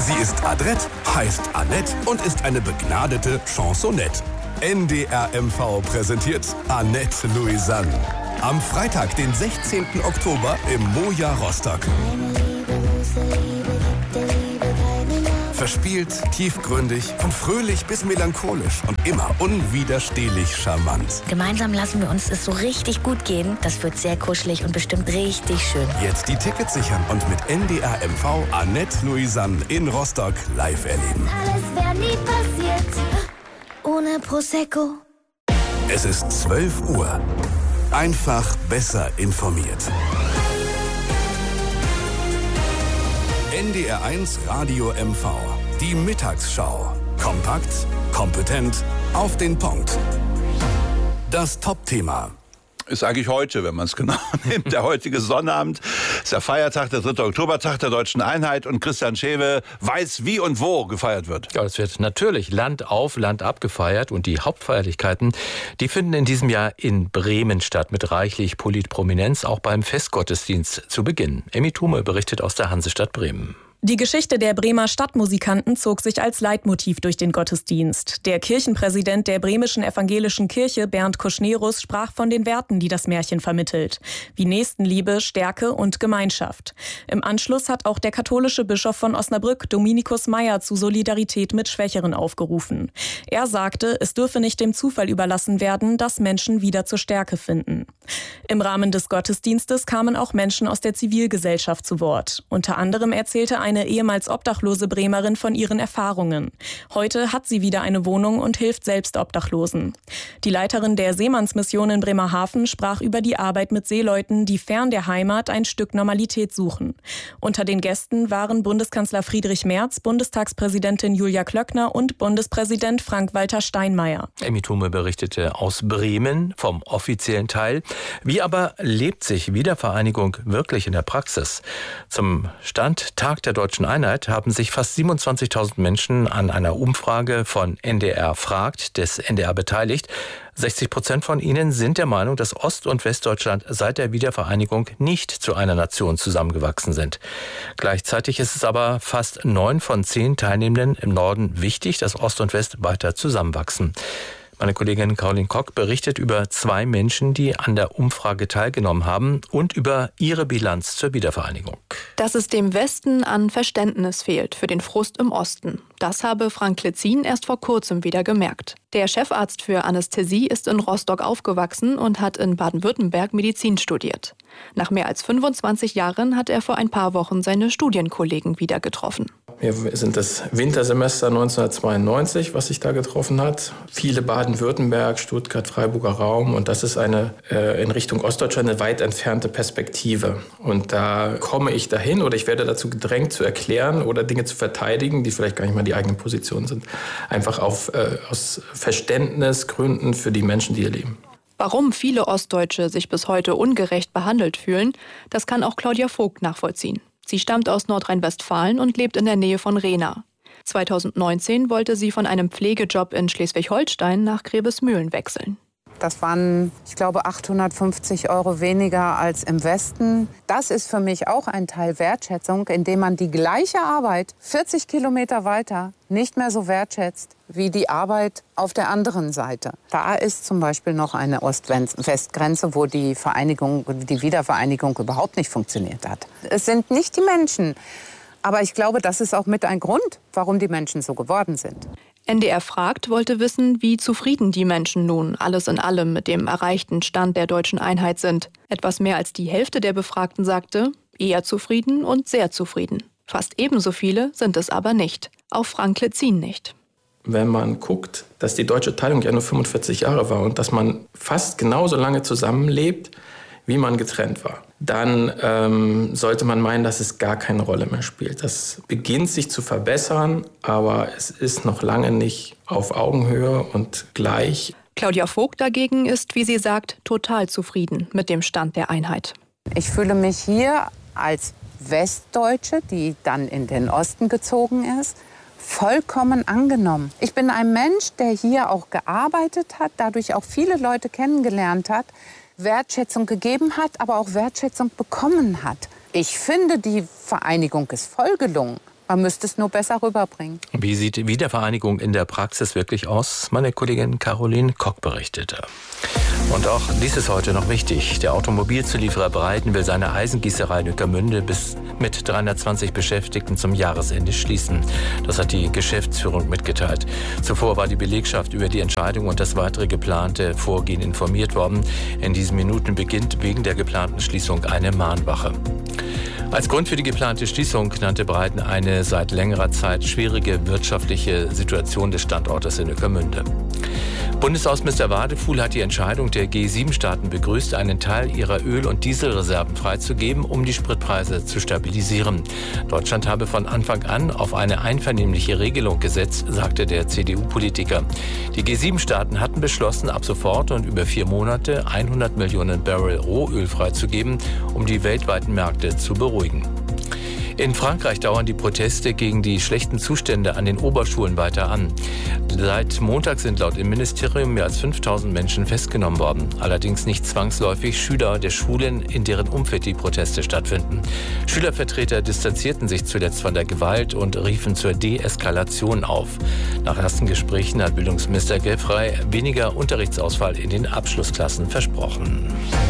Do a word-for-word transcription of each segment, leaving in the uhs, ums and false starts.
Sie ist adrett, heißt Annette und ist eine begnadete Chansonette. N D R M V präsentiert Annette Louisanne. Am Freitag, den sechzehnten Oktober im Moja Rostock. Verspielt, tiefgründig, von fröhlich bis melancholisch und immer unwiderstehlich charmant. Gemeinsam lassen wir uns es so richtig gut gehen. Das wird sehr kuschelig und bestimmt richtig schön. Jetzt die Tickets sichern und mit N D R M V Annette Louisanne in Rostock live erleben. Alles wäre nie passiert ohne Prosecco. Es ist zwölf Uhr. Einfach besser informiert. N D R eins Radio M V. Die Mittagsschau. Kompakt, kompetent, auf den Punkt. Das Top-Thema. Ist eigentlich heute, wenn man es genau nimmt. Der heutige Sonnabend ist der Feiertag, der dritte Oktobertag der Deutschen Einheit. Und Christian Schewe weiß, wie und wo gefeiert wird. Ja, es wird natürlich Land auf, Land ab gefeiert. Und die Hauptfeierlichkeiten, die finden in diesem Jahr in Bremen statt. Mit reichlich Politprominenz, auch beim Festgottesdienst zu Beginn. Emmy Thume berichtet aus der Hansestadt Bremen. Die Geschichte der Bremer Stadtmusikanten zog sich als Leitmotiv durch den Gottesdienst. Der Kirchenpräsident der bremischen evangelischen Kirche, Bernd Kuschnerus, sprach von den Werten, die das Märchen vermittelt, wie Nächstenliebe, Stärke und Gemeinschaft. Im Anschluss hat auch der katholische Bischof von Osnabrück, Dominikus Meyer, zu Solidarität mit Schwächeren aufgerufen. Er sagte, es dürfe nicht dem Zufall überlassen werden, dass Menschen wieder zur Stärke finden. Im Rahmen des Gottesdienstes kamen auch Menschen aus der Zivilgesellschaft zu Wort. Unter anderem erzählte ein eine ehemals obdachlose Bremerin von ihren Erfahrungen. Heute hat sie wieder eine Wohnung und hilft selbst Obdachlosen. Die Leiterin der Seemannsmission in Bremerhaven sprach über die Arbeit mit Seeleuten, die fern der Heimat ein Stück Normalität suchen. Unter den Gästen waren Bundeskanzler Friedrich Merz, Bundestagspräsidentin Julia Klöckner und Bundespräsident Frank-Walter Steinmeier. Emmy Thume berichtete aus Bremen vom offiziellen Teil. Wie aber lebt sich Wiedervereinigung wirklich in der Praxis? Zum Stand Tag der Deutschen Einheit haben sich fast siebenundzwanzigtausend Menschen an einer Umfrage von N D R fragt, des N D R beteiligt. sechzig Prozent von ihnen sind der Meinung, dass Ost- und Westdeutschland seit der Wiedervereinigung nicht zu einer Nation zusammengewachsen sind. Gleichzeitig ist es aber fast neun von zehn Teilnehmenden im Norden wichtig, dass Ost und West weiter zusammenwachsen. Meine Kollegin Caroline Kock berichtet über zwei Menschen, die an der Umfrage teilgenommen haben und über ihre Bilanz zur Wiedervereinigung. Dass es dem Westen an Verständnis fehlt für den Frust im Osten. Das habe Frank Klitzin erst vor kurzem wieder gemerkt. Der Chefarzt für Anästhesie ist in Rostock aufgewachsen und hat in Baden-Württemberg Medizin studiert. Nach mehr als fünfundzwanzig Jahren hat er vor ein paar Wochen seine Studienkollegen wieder getroffen. Wir sind das Wintersemester neunzehnhundertzweiundneunzig, was sich da getroffen hat. Viele Baden-Württemberg, Stuttgart, Freiburger Raum. Und das ist eine äh, in Richtung Ostdeutschland eine weit entfernte Perspektive. Und da komme ich dahin oder ich werde dazu gedrängt zu erklären oder Dinge zu verteidigen, die vielleicht gar nicht mal die eigene Position sind. Einfach auf, äh, aus Verständnisgründen für die Menschen, die hier leben. Warum viele Ostdeutsche sich bis heute ungerecht behandelt fühlen, das kann auch Claudia Vogt nachvollziehen. Sie stammt aus Nordrhein-Westfalen und lebt in der Nähe von Rehna. zweitausendneunzehn wollte sie von einem Pflegejob in Schleswig-Holstein nach Grevesmühlen wechseln. Das waren, ich glaube, achthundertfünfzig Euro weniger als im Westen. Das ist für mich auch ein Teil Wertschätzung, indem man die gleiche Arbeit vierzig Kilometer weiter nicht mehr so wertschätzt wie die Arbeit auf der anderen Seite. Da ist zum Beispiel noch eine Ost-West-Grenze, wo die Vereinigung, die Wiedervereinigung überhaupt nicht funktioniert hat. Es sind nicht die Menschen, aber ich glaube, das ist auch mit ein Grund, warum die Menschen so geworden sind. N D R fragt wollte wissen, wie zufrieden die Menschen nun alles in allem mit dem erreichten Stand der deutschen Einheit sind. Etwas mehr als die Hälfte der Befragten sagte, eher zufrieden und sehr zufrieden. Fast ebenso viele sind es aber nicht. Auch Frank Klitzin nicht. Wenn man guckt, dass die deutsche Teilung ja nur fünfundvierzig Jahre war und dass man fast genauso lange zusammenlebt, wie man getrennt war, dann ähm, sollte man meinen, dass es gar keine Rolle mehr spielt. Das beginnt sich zu verbessern, aber es ist noch lange nicht auf Augenhöhe und gleich. Claudia Vogt dagegen ist, wie sie sagt, total zufrieden mit dem Stand der Einheit. Ich fühle mich hier als Westdeutsche, die dann in den Osten gezogen ist, vollkommen angenommen. Ich bin ein Mensch, der hier auch gearbeitet hat, dadurch auch viele Leute kennengelernt hat, Wertschätzung gegeben hat, aber auch Wertschätzung bekommen hat. Ich finde, die Vereinigung ist voll gelungen. Man müsste es nur besser rüberbringen. Wie sieht Wiedervereinigung in der Praxis wirklich aus? Meine Kollegin Caroline Kock berichtete. Und auch dies ist heute noch wichtig. Der Automobilzulieferer Breiten will seine Eisengießerei in Ueckermünde bis mit dreihundertzwanzig Beschäftigten zum Jahresende schließen. Das hat die Geschäftsführung mitgeteilt. Zuvor war die Belegschaft über die Entscheidung und das weitere geplante Vorgehen informiert worden. In diesen Minuten beginnt wegen der geplanten Schließung eine Mahnwache. Als Grund für die geplante Schließung nannte Breiten eine seit längerer Zeit schwierige wirtschaftliche Situation des Standortes in Ueckermünde. Bundesaußenminister Wadefuhl hat die Entscheidung der G sieben Staaten begrüßt, einen Teil ihrer Öl- und Dieselreserven freizugeben, um die Spritpreise zu stabilisieren. Deutschland habe von Anfang an auf eine einvernehmliche Regelung gesetzt, sagte der C D U-Politiker. Die G sieben Staaten hatten beschlossen, ab sofort und über vier Monate hundert Millionen Barrel Rohöl freizugeben, um die weltweiten Märkte zu beruhigen. In Frankreich dauern die Proteste gegen die schlechten Zustände an den Oberschulen weiter an. Seit Montag sind laut dem Ministerium mehr als fünftausend Menschen festgenommen worden. Allerdings nicht zwangsläufig Schüler der Schulen, in deren Umfeld die Proteste stattfinden. Schülervertreter distanzierten sich zuletzt von der Gewalt und riefen zur Deeskalation auf. Nach ersten Gesprächen hat Bildungsminister Gueffrey weniger Unterrichtsausfall in den Abschlussklassen versprochen.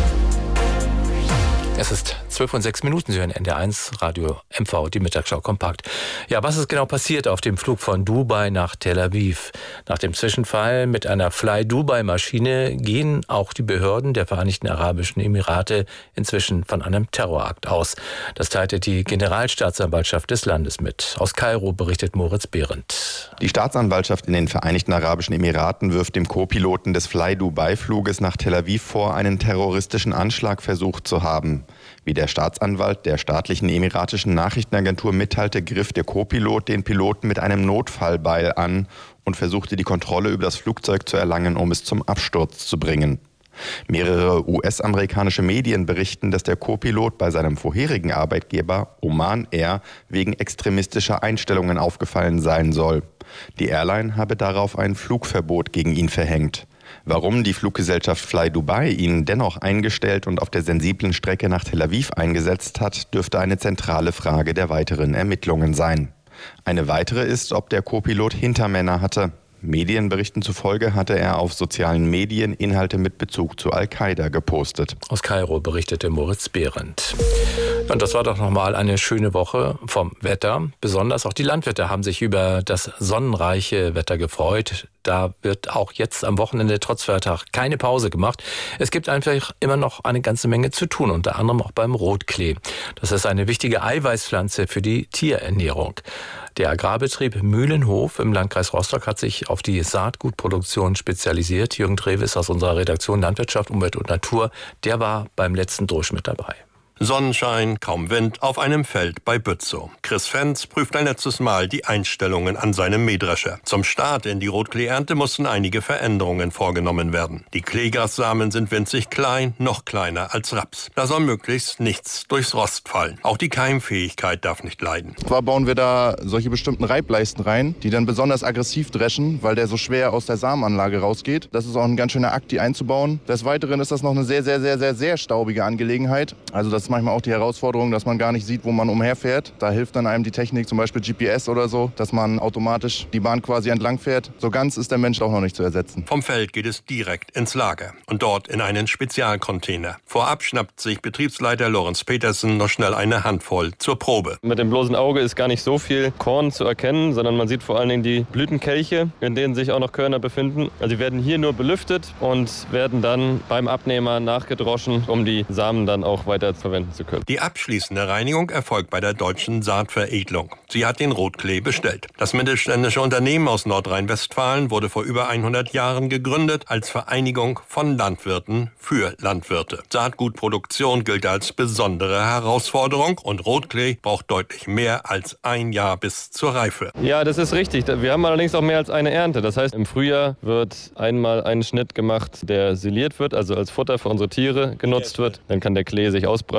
Es ist zwölf und sechs Minuten, Sie hören N D R eins Radio M V, die Mittagsschau kompakt. Ja, was ist genau passiert auf dem Flug von Dubai nach Tel Aviv? Nach dem Zwischenfall mit einer Fly-Dubai-Maschine gehen auch die Behörden der Vereinigten Arabischen Emirate inzwischen von einem Terrorakt aus. Das teilte die Generalstaatsanwaltschaft des Landes mit. Aus Kairo berichtet Moritz Behrendt. Die Staatsanwaltschaft in den Vereinigten Arabischen Emiraten wirft dem Co-Piloten des Fly-Dubai-Fluges nach Tel Aviv vor, einen terroristischen Anschlag versucht zu haben. Wie der Staatsanwalt der staatlichen emiratischen Nachrichtenagentur mitteilte, griff der Co-Pilot den Piloten mit einem Notfallbeil an und versuchte die Kontrolle über das Flugzeug zu erlangen, um es zum Absturz zu bringen. Mehrere U S-amerikanische Medien berichten, dass der Co-Pilot bei seinem vorherigen Arbeitgeber Oman Air wegen extremistischer Einstellungen aufgefallen sein soll. Die Airline habe darauf ein Flugverbot gegen ihn verhängt. Warum die Fluggesellschaft Fly Dubai ihn dennoch eingestellt und auf der sensiblen Strecke nach Tel Aviv eingesetzt hat, dürfte eine zentrale Frage der weiteren Ermittlungen sein. Eine weitere ist, ob der Co-Pilot Hintermänner hatte. Medienberichten zufolge hatte er auf sozialen Medien Inhalte mit Bezug zu Al-Qaida gepostet. Aus Kairo berichtete Moritz Behrendt. Und das war doch nochmal eine schöne Woche vom Wetter. Besonders auch die Landwirte haben sich über das sonnenreiche Wetter gefreut. Da wird auch jetzt am Wochenende trotz Feiertag keine Pause gemacht. Es gibt einfach immer noch eine ganze Menge zu tun, unter anderem auch beim Rotklee. Das ist eine wichtige Eiweißpflanze für die Tierernährung. Der Agrarbetrieb Mühlenhof im Landkreis Rostock hat sich auf die Saatgutproduktion spezialisiert. Jürgen Trevis aus unserer Redaktion Landwirtschaft, Umwelt und Natur, der war beim letzten Durchschnitt dabei. Sonnenschein, kaum Wind auf einem Feld bei Bützow. Chris Fenz prüft ein letztes Mal die Einstellungen an seinem Mähdrescher. Zum Start in die Rotklee-Ernte mussten einige Veränderungen vorgenommen werden. Die Kleegrassamen sind winzig klein, noch kleiner als Raps. Da soll möglichst nichts durchs Rost fallen. Auch die Keimfähigkeit darf nicht leiden. Zwar bauen wir da solche bestimmten Reibleisten rein, die dann besonders aggressiv dreschen, weil der so schwer aus der Samenanlage rausgeht. Das ist auch ein ganz schöner Akt, die einzubauen. Des Weiteren ist das noch eine sehr, sehr, sehr, sehr, sehr staubige Angelegenheit. Also das ist manchmal auch die Herausforderung, dass man gar nicht sieht, wo man umherfährt. Da hilft dann einem die Technik, zum Beispiel G P S oder so, dass man automatisch die Bahn quasi entlang fährt. So ganz ist der Mensch auch noch nicht zu ersetzen. Vom Feld geht es direkt ins Lager und dort in einen Spezialcontainer. Vorab schnappt sich Betriebsleiter Lorenz Petersen noch schnell eine Handvoll zur Probe. Mit dem bloßen Auge ist gar nicht so viel Korn zu erkennen, sondern man sieht vor allen Dingen die Blütenkelche, in denen sich auch noch Körner befinden. Also die werden hier nur belüftet und werden dann beim Abnehmer nachgedroschen, um die Samen dann auch weiter verwenden zu können. Die abschließende Reinigung erfolgt bei der Deutschen Saatveredelung. Sie hat den Rotklee bestellt. Das mittelständische Unternehmen aus Nordrhein-Westfalen wurde vor über hundert Jahren gegründet als Vereinigung von Landwirten für Landwirte. Saatgutproduktion gilt als besondere Herausforderung und Rotklee braucht deutlich mehr als ein Jahr bis zur Reife. Ja, das ist richtig. Wir haben allerdings auch mehr als eine Ernte. Das heißt, im Frühjahr wird einmal ein Schnitt gemacht, der siliert wird, also als Futter für unsere Tiere genutzt wird. Dann kann der Klee sich ausbreiten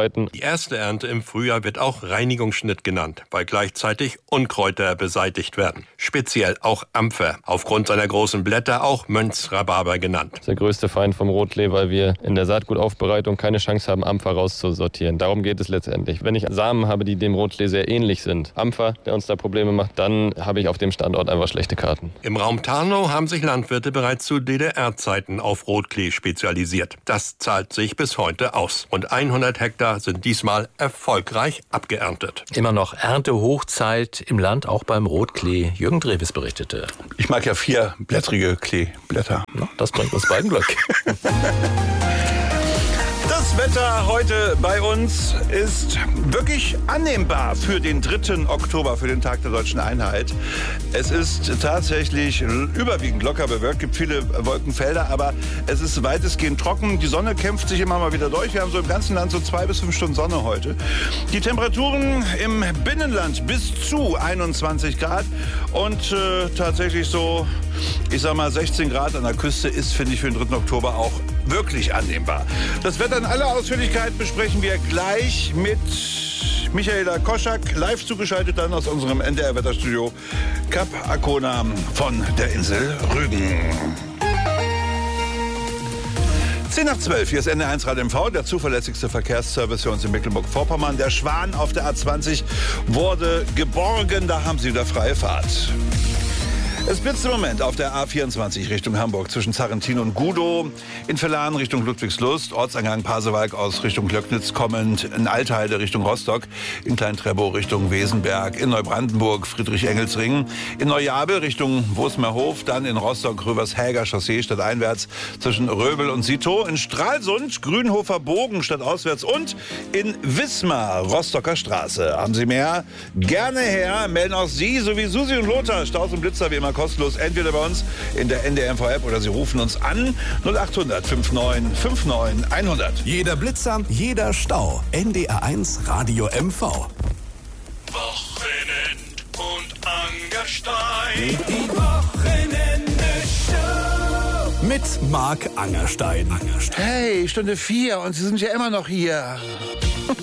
aufbereiten. Die erste Ernte im Frühjahr wird auch Reinigungsschnitt genannt, weil gleichzeitig Unkräuter beseitigt werden. Speziell auch Ampfer, aufgrund seiner großen Blätter auch Mönchsrhabarber genannt. Das ist der größte Feind vom Rotklee, weil wir in der Saatgutaufbereitung keine Chance haben, Ampfer rauszusortieren. Darum geht es letztendlich. Wenn ich Samen habe, die dem Rotklee sehr ähnlich sind, Ampfer, der uns da Probleme macht, dann habe ich auf dem Standort einfach schlechte Karten. Im Raum Tarnow haben sich Landwirte bereits zu D D R-Zeiten auf Rotklee spezialisiert. Das zahlt sich bis heute aus. Rund hundert Hektar sind diesmal erfolgreich abgeerntet. Immer noch Erntehochzeit im Land, auch beim Rotklee. Jürgen Dreves berichtete. Ich mag ja vierblättrige Kleeblätter. Na, das bringt uns beiden Glück. Das Wetter heute bei uns ist wirklich annehmbar für den dritten Oktober, für den Tag der Deutschen Einheit. Es ist tatsächlich überwiegend locker bewölkt, gibt viele Wolkenfelder, aber es ist weitestgehend trocken. Die Sonne kämpft sich immer mal wieder durch. Wir haben so im ganzen Land so zwei bis fünf Stunden Sonne heute. Die Temperaturen im Binnenland bis zu einundzwanzig Grad und äh, tatsächlich so, ich sag mal, sechzehn Grad an der Küste ist, finde ich, für den dritten Oktober auch wirklich annehmbar. Das Wetter in aller Ausführlichkeit besprechen wir gleich mit Michaela Koschak, live zugeschaltet dann aus unserem N D R-Wetterstudio Kap Arkona von der Insel Rügen. zehn nach zwölf, hier ist N D R eins Radio M V, der zuverlässigste Verkehrsservice für uns in Mecklenburg-Vorpommern. Der Schwan auf der A zwanzig wurde geborgen, da haben Sie wieder freie Fahrt. Es blitzt im Moment auf der A vierundzwanzig Richtung Hamburg zwischen Sarrentin und Gudow, in Verlan Richtung Ludwigslust, Ortseingang Pasewalk aus Richtung Glöcknitz kommend, in Altheide Richtung Rostock, in Klein-Treppow Richtung Wesenberg, in Neubrandenburg Friedrich-Engels-Ring, in Neujabel Richtung Wosmerhof, dann in Rostock Rövershäger Chaussee stadteinwärts zwischen Röbel und Sitow, in Stralsund Grünhofer Bogen stadtauswärts und in Wismar Rostocker Straße. Haben Sie mehr? Gerne her, melden auch Sie sowie Susi und Lothar, Staus und Blitzer wie immer kostenlos, entweder bei uns in der N D R M V-App oder Sie rufen uns an null acht hundert neunundfünfzig neunundfünfzig hundert. Jeder Blitzer, jeder Stau. N D R eins Radio M V. Wochenend und Angerstein. Die Wochenende-Show. Mit Marc Angerstein. Hey, Stunde vier und Sie sind ja immer noch hier.